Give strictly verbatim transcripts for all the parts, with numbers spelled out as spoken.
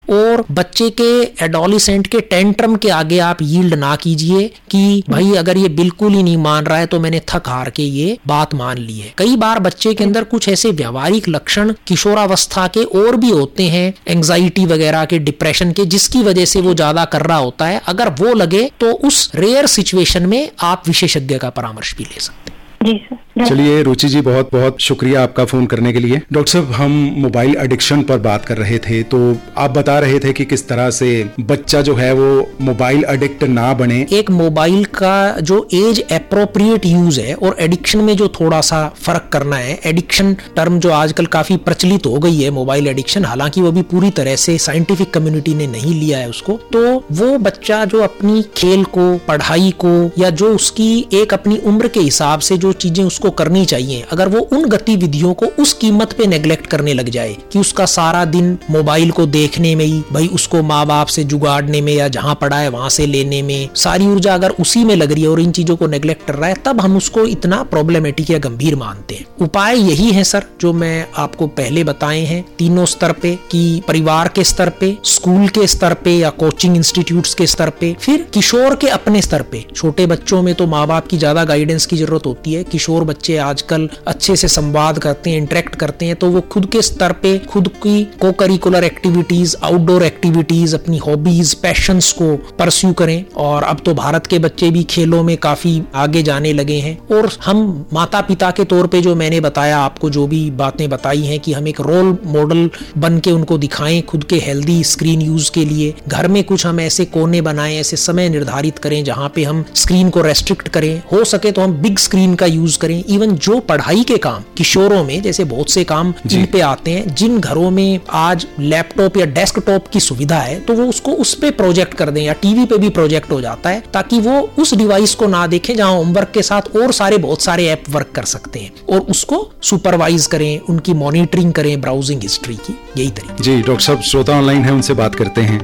और बच्चे के एडोलिसेंट के टेंट्रम के आगे आप यील्ड ना कीजिए कि भाई अगर ये बिल्कुल ही नहीं मान रहा है तो मैंने थक हार के ये बात मान ली है। कई बार बच्चे के अंदर कुछ ऐसे व्यावहारिक लक्षण किशोरावस्था के और भी होते हैं, एंजाइटी वगैरह के, डिप्रेशन के, जिसकी वजह से वो ज्यादा कर रहा होता है। अगर वो लगे तो उस रेयर सिचुएशन में आप विशेषज्ञ का परामर्श भी ले सकते हैं। जी सर। चलिए रुचि जी, बहुत बहुत शुक्रिया आपका फोन करने के लिए। डॉक्टर साहब, हम मोबाइल एडिक्शन पर बात कर रहे थे, तो आप बता रहे थे कि किस तरह से बच्चा जो है वो मोबाइल एडिक्ट ना बने। एक मोबाइल का जो एज एप्रोप्रिएट यूज है और एडिक्शन में जो थोड़ा सा फर्क करना है। एडिक्शन टर्म जो आजकल काफी प्रचलित हो गई है, मोबाइल एडिक्शन, हालांकि वो भी पूरी तरह से साइंटिफिक कम्युनिटी ने नहीं लिया है उसको। तो वो बच्चा जो अपनी खेल को, पढ़ाई को, या जो उसकी एक अपनी उम्र के हिसाब से जो चीजें उसको करनी चाहिए, अगर वो उन गतिविधियों को उस कीमत पे नेग्लेक्ट करने लग जाए कि उसका सारा दिन मोबाइल को देखने में ही, भाई उसको माँ बाप से जुगाड़ने में या जहां पड़ा है वहां से लेने में सारी ऊर्जा अगर उसी में लग रही है और इन चीजों को नेग्लेक्ट कर रहा है, तब हम उसको इतना प्रॉब्लमेटिक या गंभीर मानते हैं। उपाय यही है सर जो मैं आपको पहले बताए हैं, तीनों स्तर पे, कि परिवार के स्तर पे, स्कूल के स्तर पे या कोचिंग इंस्टीट्यूट्स के स्तर पे, फिर किशोर के अपने स्तर पे। छोटे बच्चों में तो माँ बाप की ज्यादा गाइडेंस की जरूरत होती है। किशोर बच्चे आजकल अच्छे से संवाद करते हैं, इंटरेक्ट करते हैं, तो वो खुद के स्तर पे खुद की को करिकुलर एक्टिविटीज, आउटडोर एक्टिविटीज, अपनी हॉबीज, पैशंस को परस्यू करें। और अब तो भारत के बच्चे भी खेलों में काफी आगे जाने लगे हैं। और हम माता पिता के तौर पे जो मैंने बताया आपको, जो भी बातें बताई हैं, कि हम एक रोल मॉडल बन के उनको दिखाएं खुद के हेल्दी स्क्रीन यूज के लिए। घर में कुछ हम ऐसे कोने बनाएं, ऐसे समय निर्धारित करें जहां पे हम स्क्रीन को रेस्ट्रिक्ट करें। हो सके तो हम बिग स्क्रीन का यूज करें। इवन जो पढ़ाई के काम किशोरों में, जैसे बहुत से काम जिन पे आते हैं, जिन घरों में आज लैपटॉप या डेस्कटॉप की सुविधा है, तो वो उसको उस पे प्रोजेक्ट कर दें, या टीवी पे भी प्रोजेक्ट हो जाता है, ताकि वो उस डिवाइस को ना देखें जहां होमवर्क के साथ और सारे बहुत सारे ऐप वर्क कर सकते हैं, और उसको सुपरवाइज करें, उनकी मॉनिटरिंग करें ब्राउजिंग हिस्ट्री की। यही तरीका। जी डॉक्टर साहब, श्रोता ऑनलाइन है, उनसे बात करते हैं।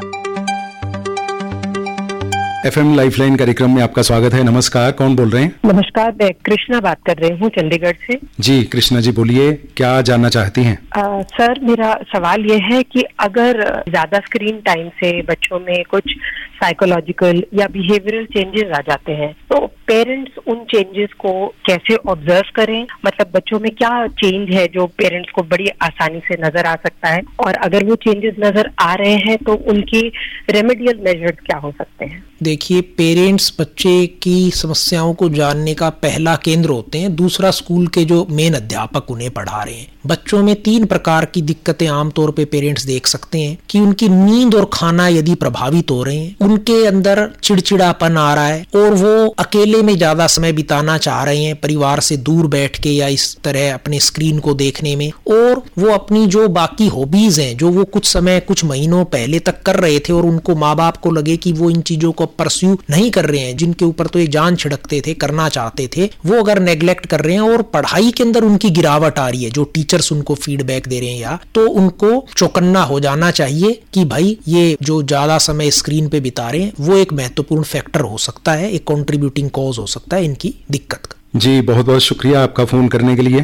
एफएम लाइफलाइन कार्यक्रम में आपका स्वागत है। नमस्कार, कौन बोल रहे हैं? नमस्कार, मैं कृष्णा बात कर रही हूँ चंडीगढ़ से। जी कृष्णा जी, बोलिए, क्या जानना चाहती हैं? आ, सर, मेरा सवाल ये है कि अगर ज्यादा स्क्रीन टाइम से बच्चों में कुछ साइकोलॉजिकल या बिहेवियरल चेंजेस आ जाते हैं, तो पेरेंट्स उन चेंजेस को कैसे ऑब्जर्व करें? मतलब बच्चों में क्या चेंज है जो पेरेंट्स को बड़ी आसानी से नजर आ सकता है, और अगर वो चेंजेस नजर आ रहे हैं तो उनकी रेमेडियल मेजर्स क्या हो सकते हैं? देखिए, पेरेंट्स बच्चे की समस्याओं को जानने का पहला केंद्र होते हैं, दूसरा स्कूल के जो मेन अध्यापक उन्हें पढ़ा रहे हैं। बच्चों में तीन प्रकार की दिक्कतें आमतौर पे पेरेंट्स देख सकते हैं, कि उनकी नींद और खाना यदि प्रभावित हो रहे हैं, उनके अंदर चिड़चिड़ापन आ रहा है, और वो अकेले में ज्यादा समय बिताना चाह रहे हैं, परिवार से दूर बैठ के या इस तरह अपने स्क्रीन को देखने में, और वो अपनी जो बाकी हॉबीज हैं, जो वो कुछ समय कुछ महीनों पहले तक कर रहे थे, और उनको माँ बाप को लगे कि वो इन चीजों को परस्यू नहीं कर रहे हैं, जिनके ऊपर तो ये जान छिड़कते थे, करना चाहते थे, वो अगर नेग्लेक्ट कर रहे हैं, और पढ़ाई के अंदर उनकी गिरावट आ रही है, जो टीचर्स उनको फीडबैक दे रहे हैं, या तो उनको चौकन्ना हो जाना चाहिए कि भाई ये जो ज्यादा समय स्क्रीन पे बिता रहे हैं, वो एक महत्वपूर्ण फैक्टर हो सकता है, एक कंट्रीब्यूटिंग कॉज हो सकता है इनकी दिक्कत का। जी बहुत बहुत शुक्रिया आपका फोन करने के लिए।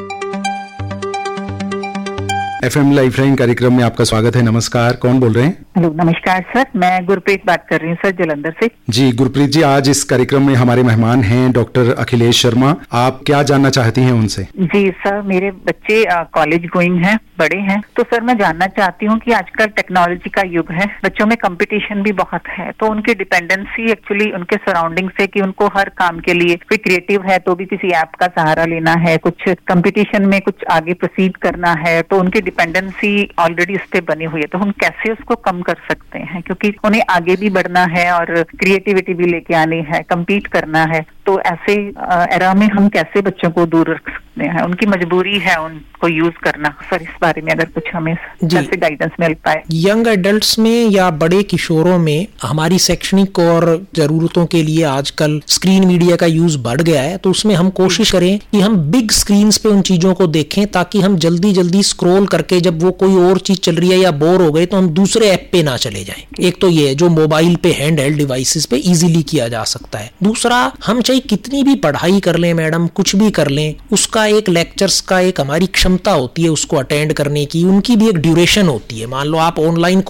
एफएम लाइफलाइन कार्यक्रम में आपका स्वागत है। नमस्कार, कौन बोल रहे हैं? हेलो, नमस्कार सर, मैं गुरप्रीत बात कर रही हूँ सर, जलंधर से। जी गुरप्रीत जी, आज इस कार्यक्रम में हमारे मेहमान हैं डॉक्टर अखिलेश शर्मा। आप क्या जानना चाहती हैं उनसे? जी सर, मेरे बच्चे कॉलेज गोइंग हैं, बड़े हैं, तो सर मैं जानना चाहती हूँ कि आजकल टेक्नोलॉजी का युग है, बच्चों में कंपटीशन भी बहुत है, तो उनकी डिपेंडेंसी एक्चुअली उनके सराउंडिंग से, कि उनको हर काम के लिए कोई क्रिएटिव है तो भी किसी ऐप का सहारा लेना है, कुछ कंपटीशन में कुछ आगे प्रोसीड करना है, तो उनकी डिपेंडेंसी ऑलरेडी उस पर बनी हुई है, तो हम कैसे उसको कम कर सकते हैं? क्योंकि उन्हें आगे भी बढ़ना है और क्रिएटिविटी भी लेके आनी है, कम्पीट करना है, तो ऐसे एरा में हम कैसे बच्चों को दूर रख सकते हैं? उनकी मजबूरी है उनको यूज करना। सर, इस बारे में अगर कुछ हमें कैसे गाइडेंस मिल पाए। यंग एडल्ट्स में या बड़े किशोरों में हमारी शैक्षणिक और जरूरतों के लिए आजकल स्क्रीन मीडिया का यूज बढ़ गया है, तो उसमें हम कोशिश करें कि हम बिग स्क्रीन पे उन चीजों को देखें, ताकि हम जल्दी जल्दी स्क्रॉल करके जब वो कोई और चीज चल रही है या बोर हो गए तो हम दूसरे ऐप पे ना चले जाएं। एक तो ये है जो मोबाइल पे, हैंड हेल्ड डिवाइसेस पे इजीली किया जा सकता है। दूसरा, हम चाहे कितनी भी पढ़ाई कर लें मैडम, कुछ भी कर लें, उसका एक लेक्चर्स का एक हमारी क्षमता होती है उसको अटेंड करने की, उनकी भी एक ड्यूरेशन होती है। मान लो आप ऑनलाइन